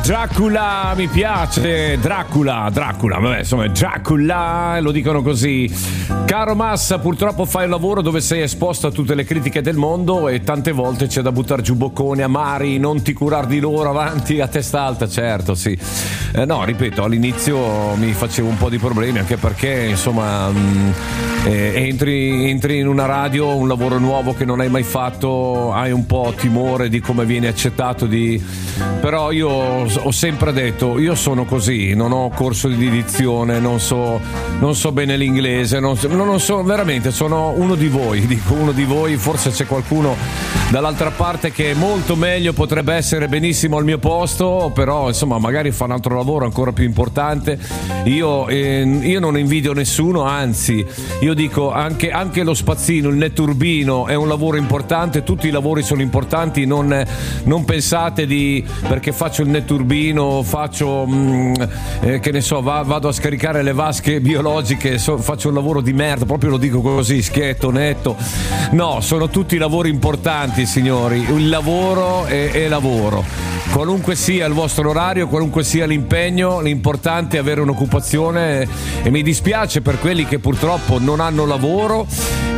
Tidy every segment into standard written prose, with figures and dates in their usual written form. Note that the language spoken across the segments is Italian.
Dracula, mi piace. Dracula, vabbè, insomma, Dracula, lo dicono così. Caro Massa, purtroppo fai un lavoro dove sei esposto a tutte le critiche del mondo e tante volte c'è da buttare giù bocconi amari, non ti curar di loro, avanti a testa alta, certo, sì. No, ripeto, all'inizio mi facevo un po' di problemi, anche perché, insomma, entri in una radio, un lavoro nuovo che non hai mai fatto, hai un po' timore di come viene accettato, però io ho sempre detto, io sono così, non ho corso di dizione, non so bene l'inglese, non so, veramente sono uno di voi, dico uno di voi, forse c'è qualcuno dall'altra parte che è molto meglio, potrebbe essere benissimo al mio posto, però insomma magari fa un altro lavoro ancora più importante. Io non invidio nessuno, anzi io dico anche lo spazzino, il netturbino è un lavoro importante, tutti i lavori sono importanti, non pensate perché faccio il netturbino, faccio che ne so, vado a scaricare le vasche biologiche, faccio un lavoro di merda, proprio lo dico così, schietto, netto. No, sono tutti lavori importanti, signori. Il lavoro è lavoro, qualunque sia il vostro orario, qualunque sia l'impegno, l'importante è avere un'occupazione, e mi dispiace per quelli che purtroppo non hanno lavoro,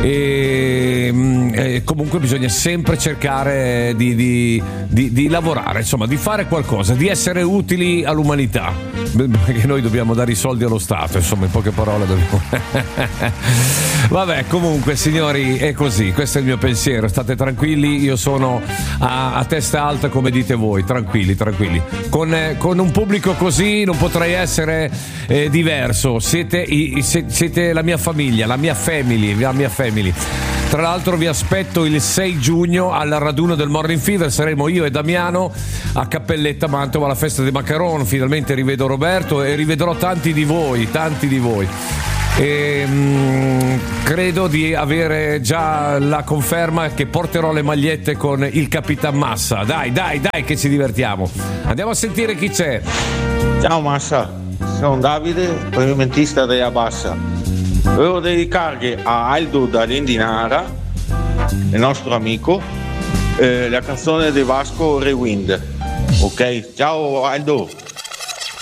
e comunque bisogna sempre cercare di lavorare, insomma, di fare qualcosa, di essere utili all'umanità, perché noi dobbiamo dare i soldi allo Stato, insomma, in poche parole dobbiamo vabbè, comunque signori, è così, questo è il mio pensiero, state tranquilli, io sono a testa alta come dite voi, tranquilli, con un pubblico così non potrei essere diverso, siete la mia famiglia, la mia family. Tra l'altro vi aspetto il 6 giugno al raduno del Morning Fever, saremo io e Damiano a Cappelletta Mantova alla festa dei Macaron, finalmente rivedo Roberto e rivedrò tanti di voi. E credo di avere già la conferma che porterò le magliette con il Capitan Massa. Dai che ci divertiamo. Andiamo a sentire chi c'è. Ciao Massa, sono Davide, pavimentista della Bassa. Volevo dedicargli a Aldo dall'Indinara, il nostro amico, la canzone di Vasco Rewind. Ok, ciao Aldo.